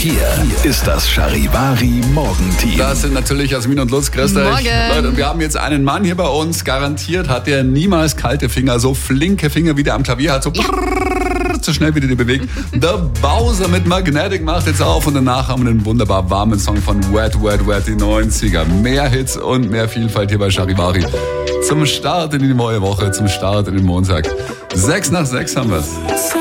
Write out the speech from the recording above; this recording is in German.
Hier ist das Charivari Morgenteam. Das sind natürlich Jasmin und Lutz. Grüßt euch. Morgen. Leute, und wir haben jetzt einen Mann hier bei uns. Garantiert hat der niemals kalte Finger, so flinke Finger, wie der am Klavier hat. So so schnell, wie der die bewegt. Der Bowser mit Magnetic macht jetzt auf. Und danach haben wir einen wunderbar warmen Song von Wet, Wet, Wet, die 90er. Mehr Hits und mehr Vielfalt hier bei Charivari. Zum Start in die neue Woche, zum Start in den Montag. 6 nach 6 haben wir's.